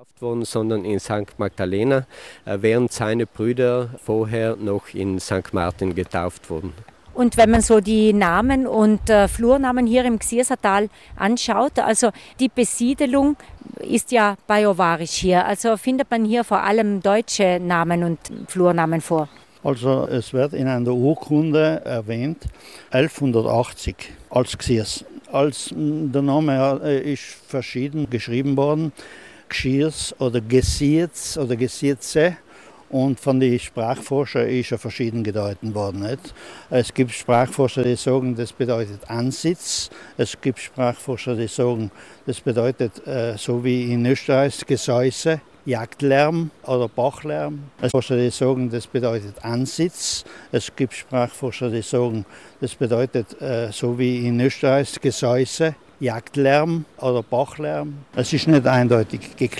getauft worden, sondern in St. Magdalena, während seine Brüder vorher noch in St. Martin getauft wurden. Und wenn man so die Namen und Flurnamen hier im Gsiersertal anschaut, also die Besiedelung ist ja bajovarisch hier. Also findet man hier vor allem deutsche Namen und Flurnamen vor. Also es wird in einer Urkunde erwähnt 1180 als Gsiers. Der Name ist verschieden geschrieben worden, Gsiers oder Gesiez oder Gesierze. Und von den Sprachforschern ist er verschieden gedeutet worden. Nicht? Es gibt Sprachforscher, die sagen, das bedeutet Ansitz. Es gibt Sprachforscher, die sagen, das bedeutet, so wie in Österreich, Gesäuse, Jagdlärm oder Bachlärm. Es gibt Forscher, die sagen, das bedeutet Ansitz. Es gibt Sprachforscher, die sagen, das bedeutet, so wie in Österreich, Gesäuse, Jagdlärm oder Bachlärm. Es ist nicht eindeutig geklärt.